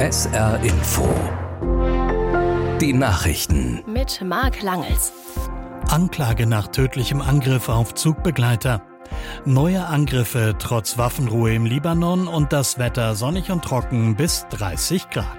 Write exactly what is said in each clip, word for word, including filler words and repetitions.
S R Info. Die Nachrichten. Mit Marc Langels. Anklage nach tödlichem Angriff auf Zugbegleiter. Neue Angriffe trotz Waffenruhe im Libanon und das Wetter sonnig und trocken bis dreißig Grad.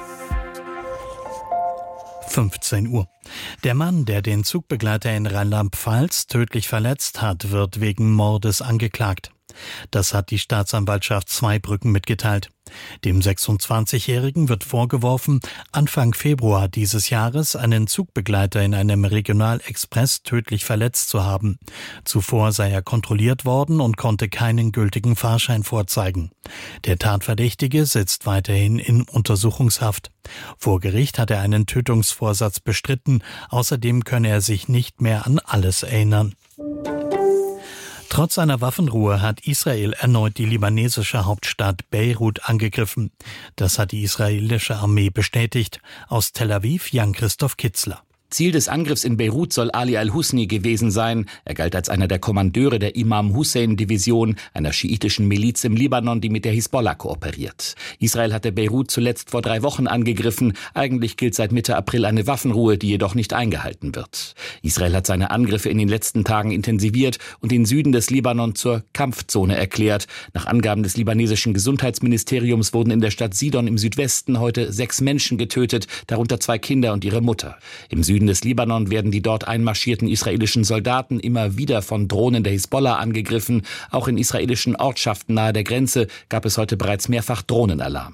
fünfzehn Uhr. Der Mann, der den Zugbegleiter in Rheinland-Pfalz tödlich verletzt hat, wird wegen Mordes angeklagt. Das hat die Staatsanwaltschaft Zweibrücken mitgeteilt. Dem sechsundzwanzigjährigen wird vorgeworfen, Anfang Februar dieses Jahres einen Zugbegleiter in einem Regionalexpress tödlich verletzt zu haben. Zuvor sei er kontrolliert worden und konnte keinen gültigen Fahrschein vorzeigen. Der Tatverdächtige sitzt weiterhin in Untersuchungshaft. Vor Gericht hat er einen Tötungsvorsatz bestritten. Außerdem könne er sich nicht mehr an alles erinnern. Trotz einer Waffenruhe hat Israel erneut die libanesische Hauptstadt Beirut angegriffen. Das hat die israelische Armee bestätigt. Aus Tel Aviv Jan-Christoph Kitzler. Ziel des Angriffs in Beirut soll Ali al-Husni gewesen sein. Er galt als einer der Kommandeure der Imam-Hussein-Division, einer schiitischen Miliz im Libanon, die mit der Hisbollah kooperiert. Israel hatte Beirut zuletzt vor drei Wochen angegriffen. Eigentlich gilt seit Mitte April eine Waffenruhe, die jedoch nicht eingehalten wird. Israel hat seine Angriffe in den letzten Tagen intensiviert und den Süden des Libanon zur Kampfzone erklärt. Nach Angaben des libanesischen Gesundheitsministeriums wurden in der Stadt Sidon im Südwesten heute sechs Menschen getötet, darunter zwei Kinder und ihre Mutter. Im Süden des Libanon werden die dort einmarschierten israelischen Soldaten immer wieder von Drohnen der Hisbollah angegriffen. Auch in israelischen Ortschaften nahe der Grenze gab es heute bereits mehrfach Drohnenalarm.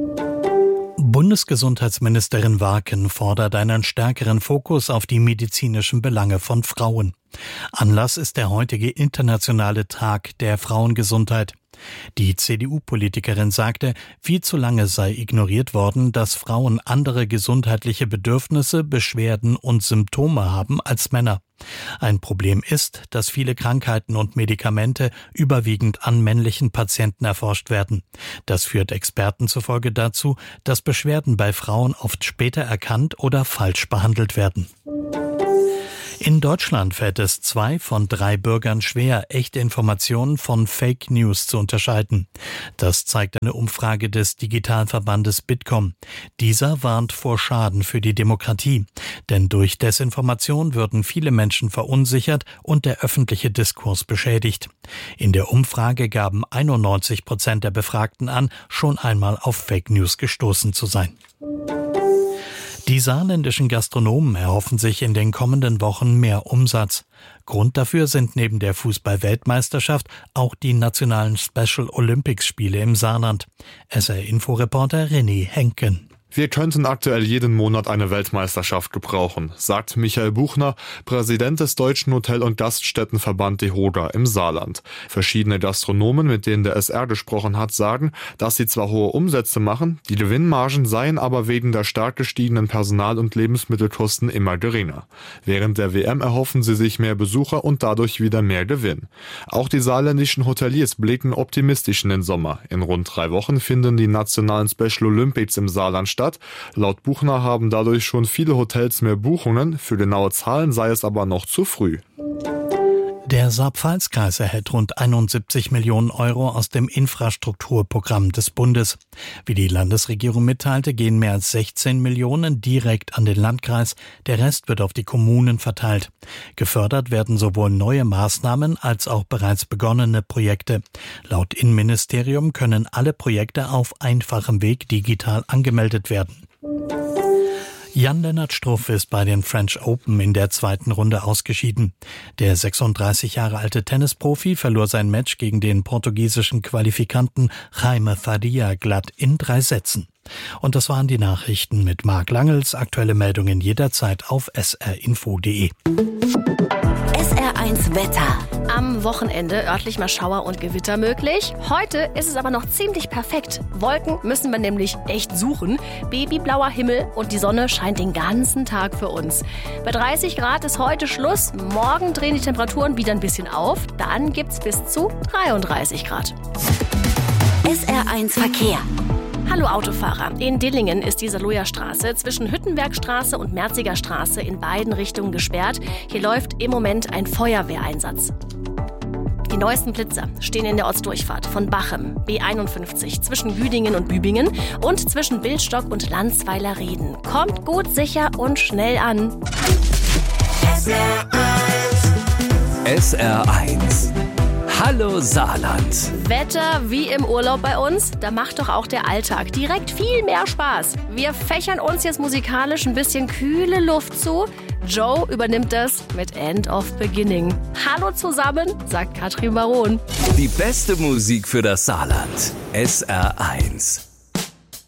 Bundesgesundheitsministerin Warken fordert einen stärkeren Fokus auf die medizinischen Belange von Frauen. Anlass ist der heutige internationale Tag der Frauengesundheit. Die C D U-Politikerin sagte, viel zu lange sei ignoriert worden, dass Frauen andere gesundheitliche Bedürfnisse, Beschwerden und Symptome haben als Männer. Ein Problem ist, dass viele Krankheiten und Medikamente überwiegend an männlichen Patienten erforscht werden. Das führt Experten zufolge dazu, dass Beschwerden bei Frauen oft später erkannt oder falsch behandelt werden. In Deutschland fällt es zwei von drei Bürgern schwer, echte Informationen von Fake News zu unterscheiden. Das zeigt eine Umfrage des Digitalverbandes Bitkom. Dieser warnt vor Schaden für die Demokratie. Denn durch Desinformation würden viele Menschen verunsichert und der öffentliche Diskurs beschädigt. In der Umfrage gaben einundneunzig Prozent der Befragten an, schon einmal auf Fake News gestoßen zu sein. Die saarländischen Gastronomen erhoffen sich in den kommenden Wochen mehr Umsatz. Grund dafür sind neben der Fußball-Weltmeisterschaft auch die nationalen Special Olympics Spiele im Saarland. S R-Info-Reporter René Henken. Wir könnten aktuell jeden Monat eine Weltmeisterschaft gebrauchen, sagt Michael Buchner, Präsident des Deutschen Hotel- und Gaststättenverband DEHOGA im Saarland. Verschiedene Gastronomen, mit denen der S R gesprochen hat, sagen, dass sie zwar hohe Umsätze machen, die Gewinnmargen seien aber wegen der stark gestiegenen Personal- und Lebensmittelkosten immer geringer. Während der W M erhoffen sie sich mehr Besucher und dadurch wieder mehr Gewinn. Auch die saarländischen Hoteliers blicken optimistisch in den Sommer. In rund drei Wochen finden die nationalen Special Olympics im Saarland statt. Laut Buchner haben dadurch schon viele Hotels mehr Buchungen, für genaue Zahlen sei es aber noch zu früh. Der Saar-Pfalz-Kreis erhält rund einundsiebzig Millionen Euro aus dem Infrastrukturprogramm des Bundes. Wie die Landesregierung mitteilte, gehen mehr als sechzehn Millionen direkt an den Landkreis, der Rest wird auf die Kommunen verteilt. Gefördert werden sowohl neue Maßnahmen als auch bereits begonnene Projekte. Laut Innenministerium können alle Projekte auf einfachem Weg digital angemeldet werden. Jan-Lennart Struff ist bei den French Open in der zweiten Runde ausgeschieden. Der sechsunddreißig Jahre alte Tennisprofi verlor sein Match gegen den portugiesischen Qualifikanten Jaime Faria glatt in drei Sätzen. Und das waren die Nachrichten mit Marc Langels. Aktuelle Meldungen jederzeit auf s r info punkt d e. S R eins Wetter. Am Wochenende örtlich mal Schauer und Gewitter möglich. Heute ist es aber noch ziemlich perfekt. Wolken müssen wir nämlich echt suchen. Babyblauer Himmel und die Sonne scheint den ganzen Tag für uns. Bei dreißig Grad ist heute Schluss. Morgen drehen die Temperaturen wieder ein bisschen auf. Dann gibt's bis zu dreiunddreißig Grad. S R eins Verkehr. Hallo Autofahrer. In Dillingen ist die Saloja-Straße zwischen Hüttenbergstraße und Merziger Straße in beiden Richtungen gesperrt. Hier läuft im Moment ein Feuerwehreinsatz. Die neuesten Blitzer stehen in der Ortsdurchfahrt von Bachem, B einundfünfzig, zwischen Büdingen und Bübingen und zwischen Bildstock und Landsweiler-Reden. Kommt gut, sicher und schnell an. S R eins. Hallo Saarland. Wetter wie im Urlaub bei uns? Da macht doch auch der Alltag direkt viel mehr Spaß. Wir fächern uns jetzt musikalisch ein bisschen kühle Luft zu. Joe übernimmt das mit End of Beginning. Hallo zusammen, sagt Katrin Baron. Die beste Musik für das Saarland. S R eins.